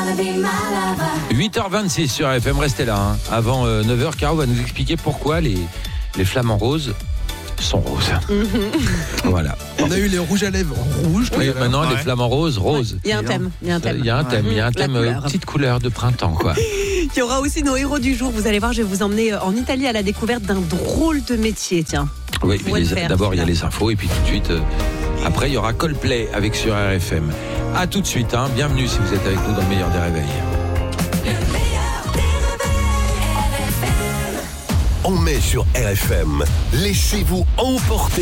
8h26 sur RFM, restez là. Avant 9h, Caro va nous expliquer pourquoi les flamants roses sont roses. Voilà. On a eu les rouges à lèvres rouges. Oui, maintenant, les flamants roses. Il y a un thème. Il y a un thème, couleur. petite couleur de printemps, quoi. Il y aura aussi nos héros du jour. Vous allez voir, je vais vous emmener en Italie à la découverte d'un drôle de métier. Tiens. Oui, mais faire, d'abord, il y a les infos et puis tout de suite, après, il y aura Coldplay avec sur RFM. À tout de suite. Bienvenue si vous êtes avec nous dans le meilleur des réveils. On met sur RFM. Laissez-vous emporter.